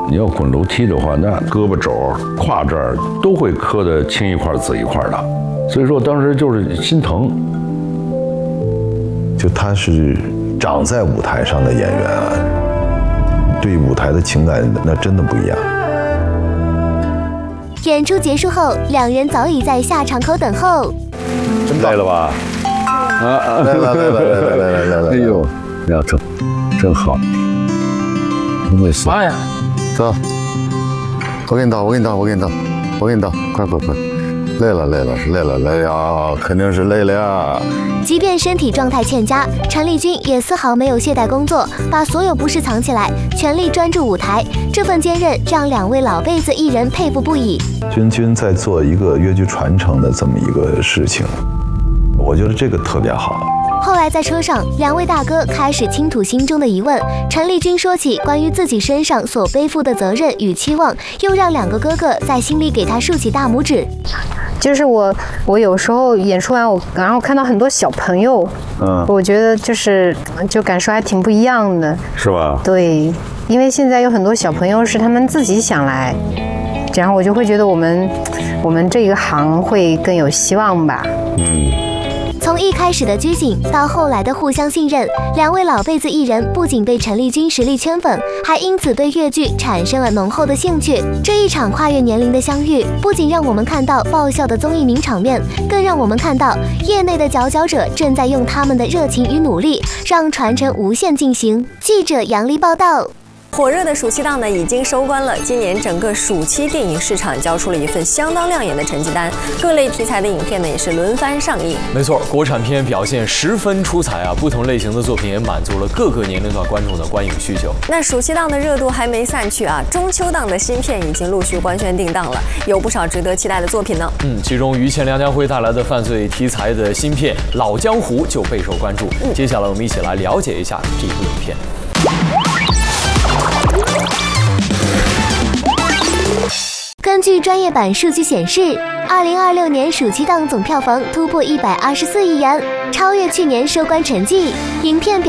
你要滚楼梯的话，那胳膊肘、胯这儿都会磕得青一块紫一块的，所以说当时就是心疼。 就他是长在舞台上的演员啊，对舞台的情感那真的不一样。 演出结束后，两人早已在下场口等候。 真累了吧？啊， 来， 哎呦，呀，真好，真会死。 妈呀！走，我给你倒，快，累了呀，肯定是累了呀。 即便身体状态欠佳，陈丽君也丝毫没有懈怠工作，把所有不适藏起来，全力专注舞台。这份坚韧让两位老辈子艺人佩服不已。 君在做一个粤剧传承的这么一个事情，我觉得这个特别好。 后来在车上，两位大哥开始倾吐心中的疑问。陈丽君说起关于自己身上所背负的责任与期望，又让两个哥哥在心里给他竖起大拇指。 就是我有时候演出完，然后看到很多小朋友，我觉得就感受还挺不一样的， 是吧？ 对，因为现在有很多小朋友是他们自己想来，然后我就会觉得我们这个行会更有希望吧。 从一开始的拘谨到后来的互相信任，两位老辈子艺人不仅被陈丽君实力圈粉，还因此对粤剧产生了浓厚的兴趣。这一场跨越年龄的相遇，不仅让我们看到爆笑的综艺名场面，更让我们看到业内的佼佼者正在用他们的热情与努力，让传承无限进行。记者杨丽报道。 火热的暑期档呢已经收官了，今年整个暑期电影市场交出了一份相当亮眼的成绩单，各类题材的影片呢也是轮番上映。 没错，国产片表现十分出彩啊，不同类型的作品也满足了各个年龄段观众的观影需求。 那暑期档的热度还没散去啊，中秋档的新片已经陆续官宣定档了，有不少值得期待的作品呢。 其中于谦、梁家辉带来的犯罪题材的新片《老江湖》就备受关注。接下来我们一起来了解一下这部影片。 根据专业版数据显示，2026年暑期档总票房突破124亿元，超越去年收官成绩。影片